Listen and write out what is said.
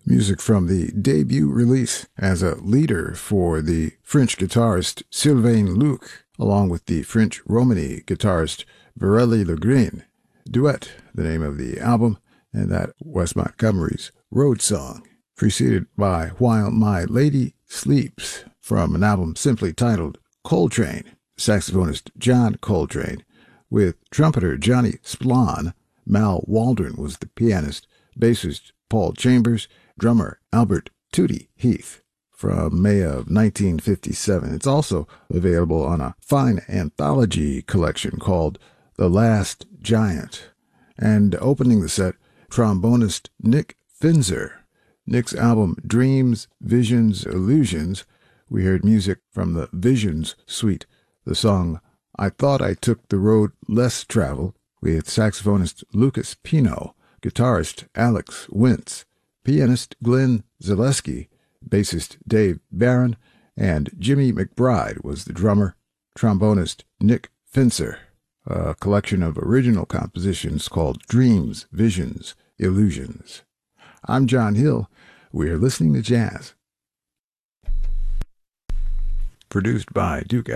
Music from the debut release as a leader for the French guitarist Sylvain Luc, along with the French Romany guitarist Viréli Legreen. Duet, the name of the album, and that Wes Montgomery's Road Song, preceded by While My Lady Sleeps from an album simply titled Coltrane, saxophonist John Coltrane, with trumpeter Johnny Splon. Mal Waldron was the pianist, bassist Paul Chambers, drummer Albert Tootie Heath, from May of 1957. It's also available on a fine anthology collection called The Last Giant. And opening the set, trombonist Nick Finzer. Nick's album Dreams, Visions, Illusions, we heard music from the Visions suite, the song I Thought I Took the Road Less Traveled, with saxophonist Lucas Pino, guitarist Alex Wintz, pianist Glenn Zaleski, bassist Dave Barron, and Jimmy McBride was the drummer, trombonist Nick Finzer. A collection of original compositions called Dreams, Visions, Illusions. I'm John Hill. We're listening to jazz. Produced by Duke